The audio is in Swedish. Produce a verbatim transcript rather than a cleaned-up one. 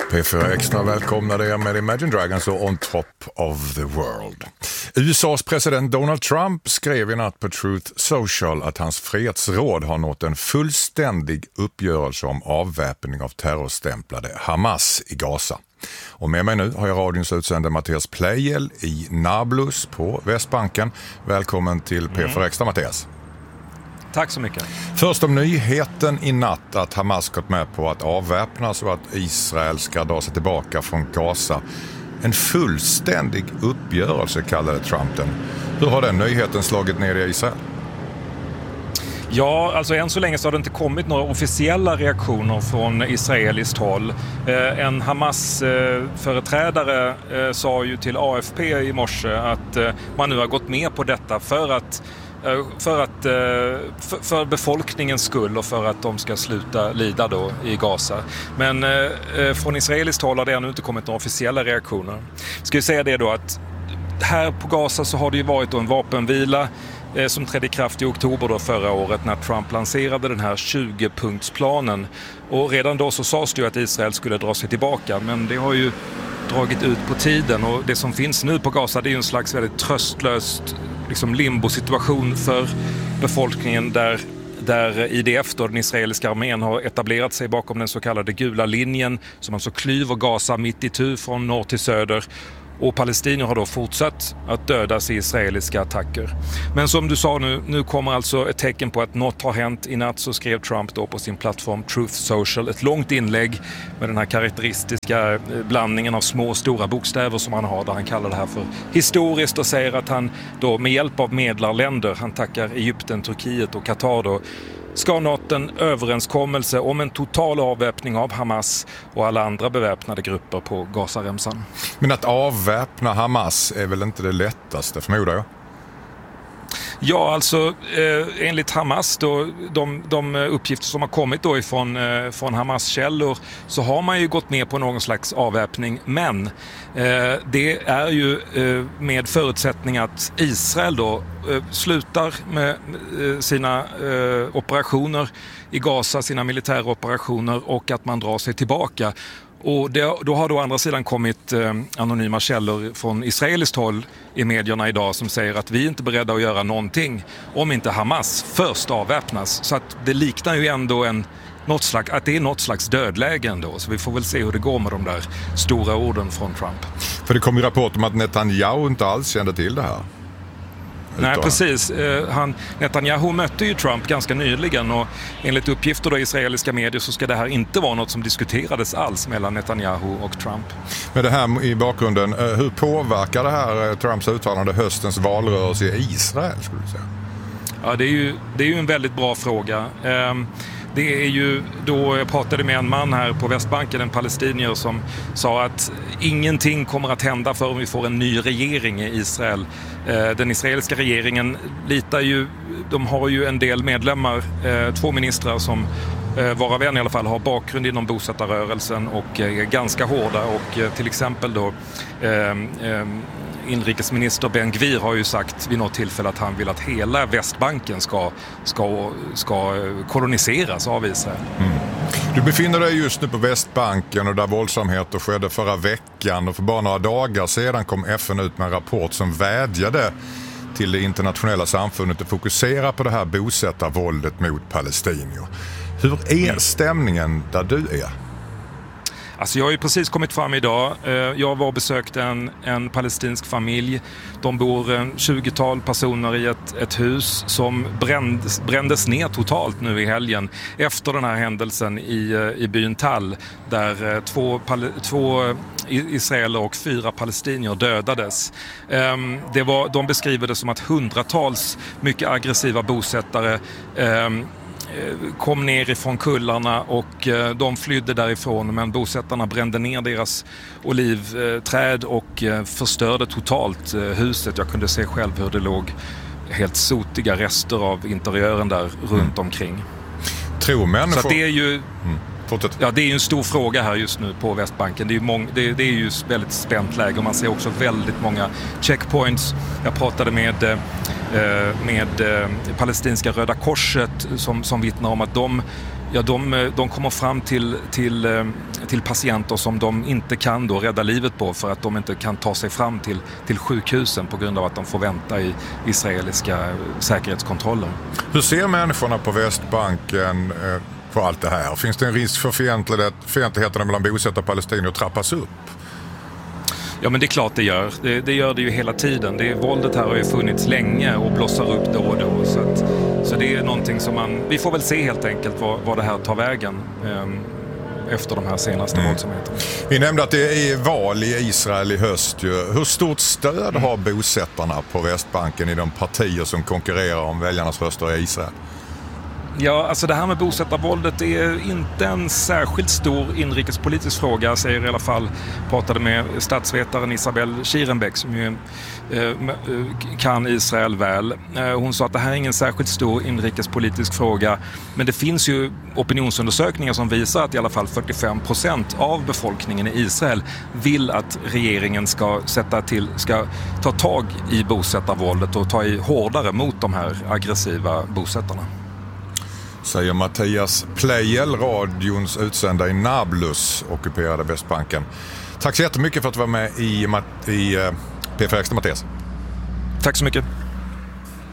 P fyra Extra välkomnar er med Imagine Dragons och On Top of the World. U S A:s president Donald Trump skrev i natt på Truth Social att hans fredsråd har nått en fullständig uppgörelse om avväpning av terrorstämplade Hamas i Gaza. Och med mig nu har jag radions utsände Mattias Pleijel i Nablus på Västbanken. Välkommen till P fyra Extra, Mattias. Tack så mycket. Först om nyheten i natt att Hamas gått med på att avväpnas och att Israel ska dra sig tillbaka från Gaza. En fullständig uppgörelse kallade Trump den. Hur har den nyheten slagit ner i Israel? Ja, alltså än så länge så har det inte kommit några officiella reaktioner från israeliskt håll. Eh, en Hamas-företrädare eh, sa ju till A F P i morse att eh, man nu har gått med på detta för att För, att, för, för befolkningens skull och för att de ska sluta lida då i Gaza. Men eh, från israeliskt håll har det ännu inte kommit några officiella reaktioner. Ska vi säga det då att här på Gaza så har det ju varit då en vapenvila eh, som trädde i kraft i oktober då förra året när Trump lanserade den här tjugo-punktsplanen. Och redan då så sades det ju att Israel skulle dra sig tillbaka, men det har ju dragit ut på tiden, och det som finns nu på Gaza det är ju en slags väldigt tröstlöst liksom limbo-situation för befolkningen där, där I D F, då, den israeliska armén, har etablerat sig bakom den så kallade gula linjen som alltså klyver Gaza mitt i tu från norr till söder. Och palestinier har då fortsatt att dödas i israeliska attacker. Men som du sa nu, nu kommer alltså ett tecken på att något har hänt. I natt så skrev Trump då på sin plattform Truth Social ett långt inlägg med den här karaktäristiska blandningen av små och stora bokstäver som han har, där han kallar det här för historiskt och säger att han då med hjälp av medlarländer, han tackar Egypten, Turkiet och Qatar då, ska nått en överenskommelse om en total avväpning av Hamas och alla andra beväpnade grupper på Gazaremsan. Men att avväpna Hamas är väl inte det lättaste, förmodar jag? Ja, alltså eh, enligt Hamas då, de, de uppgifter som har kommit då ifrån eh, från Hamas-källor, så har man ju gått med på någon slags avväpning, men eh, det är ju eh, med förutsättning att Israel då eh, slutar med eh, sina eh, operationer i Gaza, sina militära operationer, och att man drar sig tillbaka. Och det, då har då å andra sidan kommit eh, anonyma källor från israeliskt håll i medierna idag som säger att vi är inte beredda att göra någonting om inte Hamas först avväpnas. Så att det liknar ju ändå en, något slags, att det är något slags dödläge ändå. Så vi får väl se hur det går med de där stora orden från Trump. För det kom ju rapport om att Netanyahu inte alls kände till det här. Nej, precis. Han, Netanyahu mötte ju Trump ganska nyligen, och enligt uppgifter då i israeliska medier så ska det här inte vara något som diskuterades alls mellan Netanyahu och Trump. Med det här i bakgrunden, hur påverkar det här Trumps uttalande höstens valrörelse i Israel, skulle du säga? Ja, det är ju, det är ju en väldigt bra fråga. Det är ju då, jag pratade med en man här på Västbanken, en palestinier, som sa att ingenting kommer att hända förrän vi får en ny regering i Israel. Den israeliska regeringen litar ju, de har ju en del medlemmar, två ministrar som varav en i alla fall har bakgrund inom bosättarrörelsen och är ganska hårda, och till exempel då inrikesminister Ben Gvir har ju sagt vid något tillfälle att han vill att hela Västbanken ska, ska, ska koloniseras av Israel. Mm. Du befinner dig just nu på Västbanken, och där våldsamheter skedde förra veckan, och för bara några dagar sedan kom F N ut med en rapport som vädjade till det internationella samfundet att fokusera på det här bosättarvåldet mot palestinier. Hur är stämningen där du är? Alltså jag har ju precis kommit fram idag. Jag var och besökte en, en palestinsk familj. De bor tjugotal personer i ett, ett hus som brändes, brändes ner totalt nu i helgen efter den här händelsen i, i byn Tal, där två, två israeler och fyra palestinier dödades. Det var, de beskriver det som att hundratals mycket aggressiva bosättare kom ner ifrån kullarna, och de flydde därifrån, men bosättarna brände ner deras olivträd och förstörde totalt huset. Jag kunde se själv hur det låg helt sotiga rester av interiören där runt omkring. Tror människor... Så det är ju... Mm. Ja, det är ju en stor fråga här just nu på Västbanken. Det är ju, mång, det, det är ju väldigt spänt läge, och man ser också väldigt många checkpoints. Jag pratade med, eh, med eh, palestinska Röda Korset som, som vittnar om att de ja, de, de kommer fram till, till, till patienter som de inte kan då rädda livet på för att de inte kan ta sig fram till, till sjukhusen på grund av att de får vänta i israeliska säkerhetskontroller. Hur ser människorna på Västbanken eh, på allt det här? Finns det en risk för fientlighet, fientligheterna mellan bosättare och palestinier att trappas upp? Ja, men det är klart det gör. Det, det gör det ju hela tiden. Det, våldet här har ju funnits länge och blossar upp då och då. Så, att, så det är någonting som man... Vi får väl se helt enkelt vad, vad det här tar vägen eh, efter de här senaste mm. våldsamheterna. Vi nämnde att det är val i Israel i höst. Ju. Hur stort stöd mm. har bosättarna på Västbanken i de partier som konkurrerar om väljarnas röster i Israel? Ja, alltså det här med bosättarvåldet är inte en särskilt stor inrikespolitisk fråga, säger i alla fall, pratade med statsvetaren Isabel Schierenbeck som ju eh, kan Israel väl. Eh, hon sa att det här är ingen särskilt stor inrikespolitisk fråga, men det finns ju opinionsundersökningar som visar att i alla fall fyrtiofem procent av befolkningen i Israel vill att regeringen ska sätta till, ska ta tag i bosättarvåldet och ta i hårdare mot de här aggressiva bosättarna. Säger Mattias Plejel, radions utsända i Nablus, ockuperade Västbanken. Tack så jättemycket för att du var med i, i P fyra Extra, Mattias. Tack så mycket.